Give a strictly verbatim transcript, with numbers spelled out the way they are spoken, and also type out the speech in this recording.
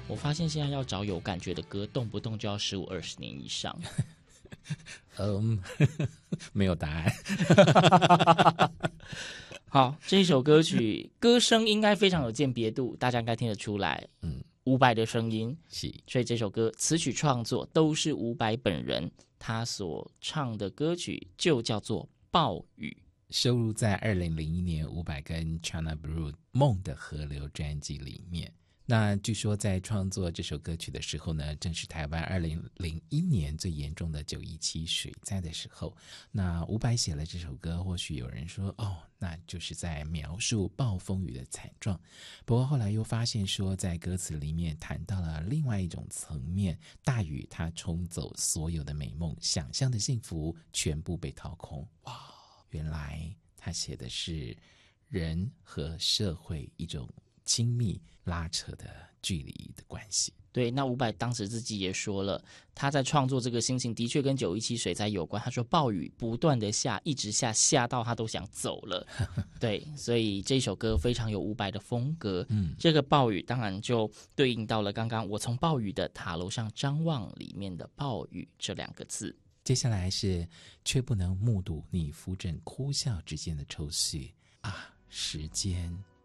我发现现在要找有感觉的歌，动不动就要十五二十年以上。 嗯，没有答案。 好，这一首歌曲歌声应该非常有鉴别度，大家应该听得出来。 嗯， 伍佰的声音是， 所以这首歌词曲创作都是伍佰本人，他所唱的歌曲就叫做《暴雨》， 收录在二零零一年伍佰跟 China Blue 梦的河流专辑里面。那据说在创作这首歌曲的时候呢，正是台湾二零零一年最严重的九一七水灾的时候。那伍佰写了这首歌，或许有人说哦，那就是在描述暴风雨的惨状。不过后来又发现说，在歌词里面谈到了另外一种层面，大雨它冲走所有的美梦，想象的幸福全部被掏空。哇，原来他写的是人和社会一种亲密拉扯的距离的关系。 对，那伍佰当时自己也说了，他在创作这个心情的确跟九一七水灾有关。他说暴雨不断的下，一直下，下到他都想走了。对，所以这首歌非常有伍佰的风格。嗯，这个暴雨当然就对应到了刚刚我从暴雨的塔楼上张望里面的暴雨这两个字。 接下来是却不能目睹你扶枕哭笑之间的抽绪啊，时间